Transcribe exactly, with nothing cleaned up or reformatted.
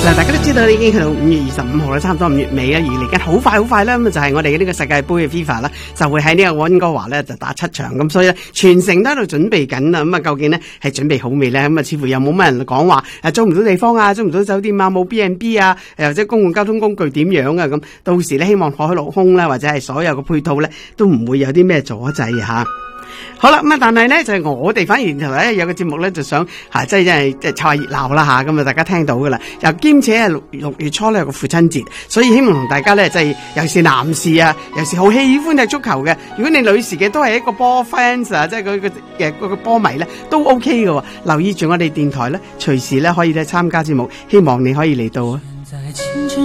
嗱，大家都知道已經去到五月二十五號啦，差唔多五月尾啦，而嚟緊好快好快啦，咁就係我哋嘅呢個世界盃嘅 FIFA 啦，就會喺呢個溫哥華咧就打七場，咁所以咧全城都喺度準備緊啦，咁啊究竟呢係準備好未咧？咁啊似乎又冇乜人講話誒租唔到地方啊，租唔到酒店啊，冇 B and B 啊，誒或者公共交通工具點樣啊？咁到時咧希望海陸空啦，或者係所有嘅配套咧都唔會有啲咩阻滯嚇。好啦，咁啊，但係咧就係、是、我哋反而頭咧有個節目咧就想吓，即係即係即係湊下熱鬧啦吓，咁啊大家聽到噶啦，又兼且係六六月初咧有個父親節，所以希望同大家咧即係尤其是男士啊，尤其是好喜歡踢足球嘅，如果你女士嘅都係一個波 fans 啊，即係佢個嘅個波迷咧都 OK 嘅，留意住我哋電台咧，隨時咧可以咧參加節目，希望你可以嚟到啊。